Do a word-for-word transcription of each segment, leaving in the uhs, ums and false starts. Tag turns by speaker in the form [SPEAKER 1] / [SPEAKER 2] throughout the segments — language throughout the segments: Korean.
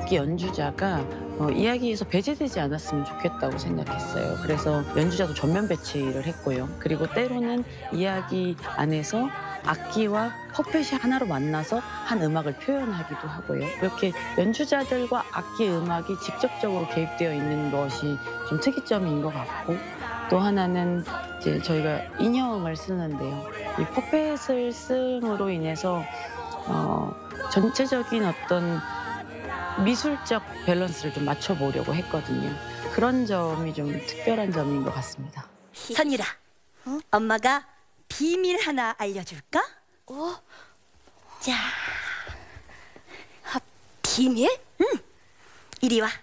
[SPEAKER 1] 악기 연주자가 어, 이야기에서 배제되지 않았으면 좋겠다고 생각했어요. 그래서 연주자도 전면 배치를 했고요. 그리고 때로는 이야기 안에서 악기와 퍼펫이 하나로 만나서 한 음악을 표현하기도 하고요. 이렇게 연주자들과 악기 음악이 직접적으로 개입되어 있는 것이 좀 특이점인 것 같고, 또 하나는 이제 저희가 인형을 쓰는데요. 이 퍼펫을 쓰므로 인해서 어, 전체적인 어떤 미술적 밸런스를 좀 맞춰보려고 했거든요. 그런 점이 좀 특별한 점인 것 같습니다.
[SPEAKER 2] 선율아, 어? 엄마가 비밀 하나 알려줄까?
[SPEAKER 3] 어?
[SPEAKER 2] 자, 아, 비밀? 응, 이리 와.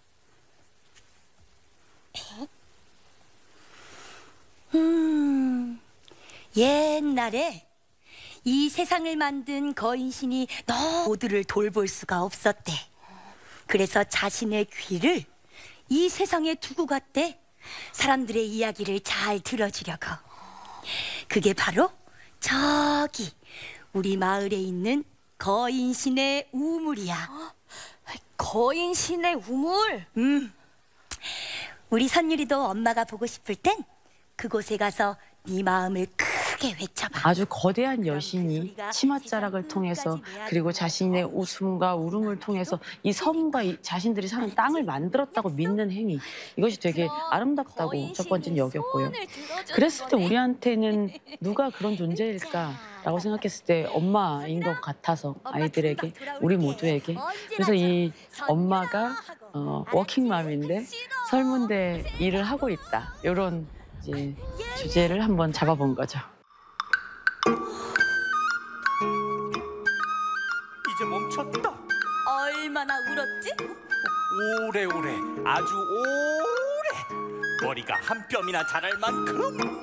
[SPEAKER 2] 음, 옛날에 이 세상을 만든 거인신이 너 모두를 돌볼 수가 없었대. 그래서 자신의 귀를 이 세상에 두고 갔대. 사람들의 이야기를 잘 들어주려고. 그게 바로 저기 우리 마을에 있는 거인신의 우물이야.
[SPEAKER 3] 거인신의 우물?
[SPEAKER 2] 음, 우리 선율이도 엄마가 보고 싶을 땐 그곳에 가서 네 마음을 크게 외쳐봐.
[SPEAKER 1] 아주 거대한 여신이 치맛자락을 통해서, 그리고 자신의 웃음과 울음을 통해서 이 섬과 이 자신들이 사는 땅을 만들었다고 믿는 행위, 이것이 되게 아름답다고 첫 번째는 여겼고요. 그랬을 때 우리한테는 누가 그런 존재일까라고 생각했을 때 엄마인 것 같아서, 아이들에게, 우리 모두에게. 그래서 이 엄마가 어, 워킹맘인데 설문대 일을 하고 있다, 이런 이제 주제를 한번 잡아본 거죠.
[SPEAKER 4] 이제 멈췄다.
[SPEAKER 2] 얼마나 울었지?
[SPEAKER 4] 오래오래, 아주 오래. 머리가 한 뼘이나 자랄 만큼